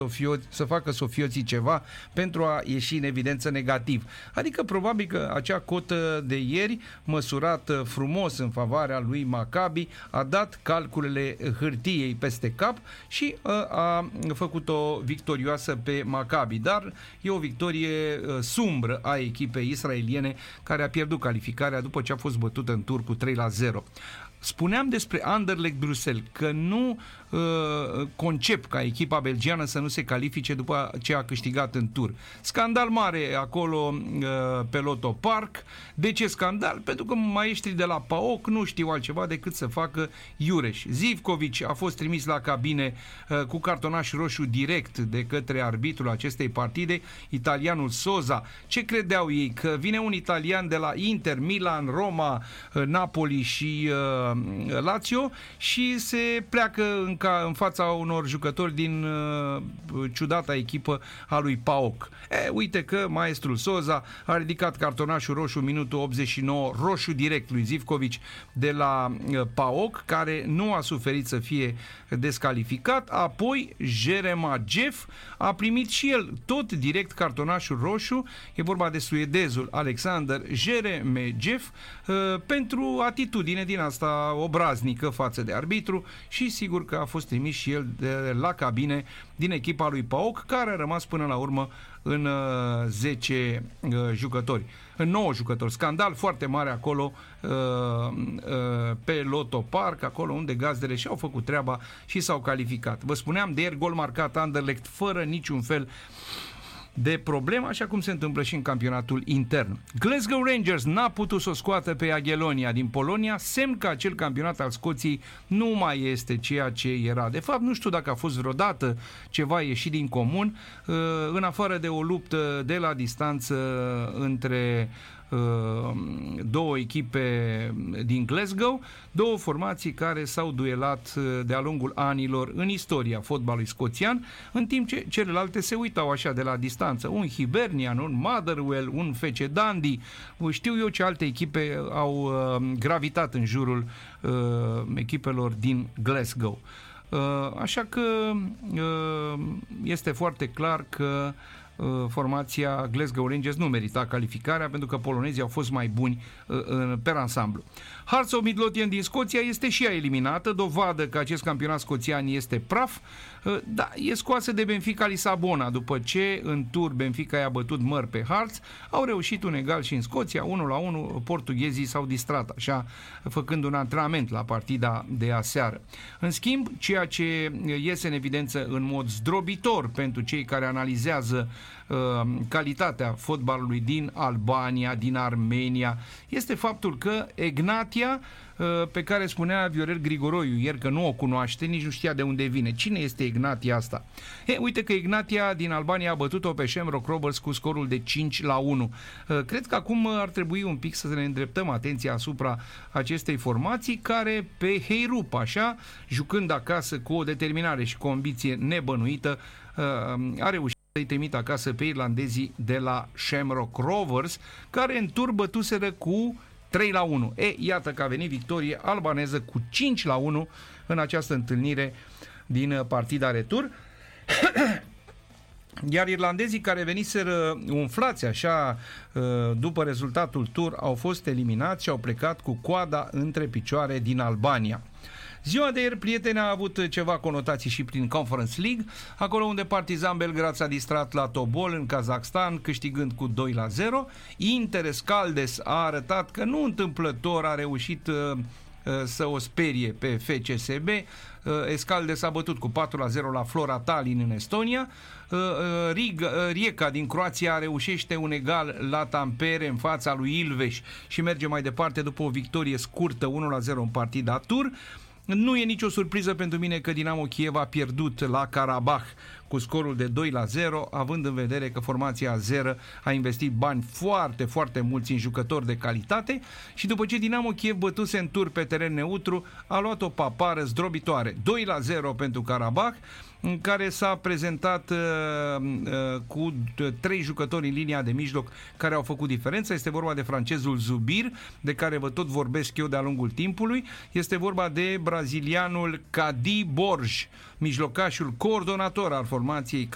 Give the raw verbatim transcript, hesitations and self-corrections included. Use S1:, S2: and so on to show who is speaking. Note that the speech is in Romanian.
S1: să facă sofioții ceva pentru a ieși în evidență negativ. Adică probabil că acea cotă de ieri, măsurată frumos în favoarea lui Maccabi, a dat calculele hârtiei peste cap și a făcut-o victorioasă pe Maccabi. Dar e o victorie sumbră a echipei israeliene, care a pierdut calificarea după ce a fost bătută în tur cu trei la zero. Spuneam despre Anderlecht Bruxelles că nu uh, concep ca echipa belgiană să nu se califice după ce a câștigat în tur. Scandal mare acolo uh, pe Lotto Park. De ce scandal? Pentru că maestrii de la PAOK nu știu altceva decât să facă iureș. Zivkovic a fost trimis la cabine uh, cu cartonaș roșu direct de către arbitrul acestei partide, italianul Sosa. Ce credeau ei? Că vine un italian de la Inter, Milan, Roma, uh, Napoli și uh, Lazio și se pleacă în, ca, în fața unor jucători din uh, ciudata echipă a lui PAOK. E, uite că maestrul Sosa a ridicat cartonașul roșu minutul optzeci și nouă, roșu direct lui Zivkovic de la uh, PAOK, care nu a suferit să fie descalificat. Apoi Jeremejeff a primit și el tot direct cartonașul roșu. E vorba de suedezul Alexander Jeremejeff uh, pentru atitudine din asta obraznică față de arbitru și sigur că a fost trimis și el de la cabine din echipa lui PAOK, care a rămas până la urmă în uh, zece uh, jucători, în nouă jucători. Scandal foarte mare acolo uh, uh, pe Lotto Park, acolo unde gazdele și-au făcut treaba și s-au calificat. Vă spuneam de ieri, gol marcat Anderlecht fără niciun fel de problemă, așa cum se întâmplă și în campionatul intern. Glasgow Rangers n-a putut să o scoată pe Jagiellonia din Polonia, semn că acel campionat al Scoției nu mai este ceea ce era. De fapt, nu știu dacă a fost vreodată ceva ieșit din comun, în afară de o luptă de la distanță între două echipe din Glasgow, două formații care s-au duelat de-a lungul anilor în istoria fotbalului scoțian, în timp ce celelalte se uitau așa de la distanță. Un Hibernian, un Motherwell, un F C Dundee, știu eu ce alte echipe au gravitat în jurul echipelor din Glasgow. Așa că este foarte clar că formația Glasgow Rangers nu merita calificarea pentru că polonezii au fost mai buni uh, per ansamblu. Hearts of Midlothian din Scoția este și ea eliminată, dovadă că acest campionat scoțian este praf, uh, dar e scoasă de Benfica Lisabona după ce în tur Benfica i-a bătut măr pe Hearts. Au reușit un egal și în Scoția, unu la unu, portughezii s-au distrat așa, făcând un antrenament la partida de aseară. În schimb, ceea ce iese în evidență în mod zdrobitor pentru cei care analizează calitatea fotbalului din Albania, din Armenia, este faptul că Egnatia, pe care spunea Viorel Grigoroiu ieri că nu o cunoaște, nici nu știa de unde vine. Cine este Egnatia asta? E, uite că Egnatia din Albania a bătut-o pe Shamrock Rovers cu scorul de cinci la unu. Cred că acum ar trebui un pic să ne îndreptăm atenția asupra acestei formații care pe heirup, așa, jucând acasă cu o determinare și cu o ambiție nebănuită, a reușit să-i trimit acasă pe irlandezii de la Shamrock Rovers, care în tur bătuseră cu trei la unu. E, iată că a venit victorie albaneză cu cinci la unu în această întâlnire din partida retur. Iar irlandezii care veniseră umflați așa după rezultatul tur au fost eliminați și au plecat cu coada între picioare din Albania. Ziua de ieri, prieteni, a avut ceva conotații și prin Conference League, acolo unde Partizan Belgrad s-a distrat la Tobol în Kazakhstan, câștigând cu doi la zero. Inter Escaldes a arătat că nu întâmplător a reușit uh, să o sperie pe F C S B. Uh, Escaldes a bătut cu patru la zero la Flora Tallinn în Estonia. Uh, Riga, uh, Rijeka din Croația reușește un egal la Tampere în fața lui Ilves și merge mai departe după o victorie scurtă unu la zero în partida tur. Nu e nicio surpriză pentru mine că Dinamo Kiev a pierdut la Karabakh cu scorul de doi la zero, având în vedere că formația azeră a investit bani foarte, foarte mulți în jucători de calitate și după ce Dinamo Kiev bătuse în tur pe teren neutru, a luat o papară zdrobitoare. doi la zero pentru Karabakh, în care s-a prezentat uh, uh, cu trei jucători în linia de mijloc care au făcut diferența. Este vorba de francezul Zubir, de care vă tot vorbesc eu de-a lungul timpului. Este vorba de brazilianul Cadi Borj, mijlocașul coordonator al formației